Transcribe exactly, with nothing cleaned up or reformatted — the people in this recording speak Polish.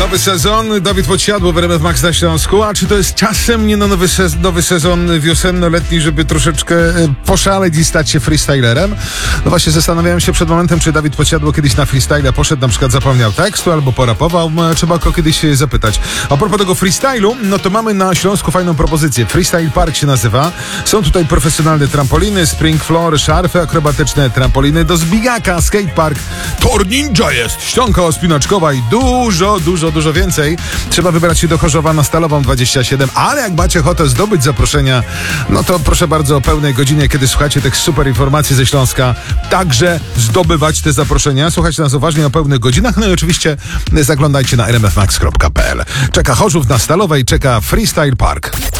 Nowy sezon, Dawid Podsiadło w R M F Max na Śląsku. A czy to jest czasem nie no nowy, sez- nowy sezon wiosenno-letni, żeby troszeczkę e, poszaleć i stać się freestylerem? No właśnie zastanawiałem się przed momentem, czy Dawid Podsiadło kiedyś na freestyle poszedł, na przykład zapomniał tekstu albo porapował. Trzeba go kiedyś zapytać. A propos tego freestylu, no to mamy na Śląsku fajną propozycję. Freestyle Park się nazywa. Są tutaj profesjonalne trampoliny, spring floor, szarfy akrobatyczne, trampoliny do zbijaka, skatepark, tor ninja jest, ścianka spinaczkowa i dużo, dużo, dużo więcej. Trzeba wybrać się do Chorzowa na Stalową dwadzieścia siedem, ale jak macie ochotę zdobyć zaproszenia, no to proszę bardzo o pełnej godzinie, kiedy słuchacie tych super informacji ze Śląska, także zdobywać te zaproszenia. Słuchajcie nas uważnie o pełnych godzinach, no i oczywiście zaglądajcie na r m f max kropka p l. Czeka Chorzów na Stalowej, czeka Freestyle Park.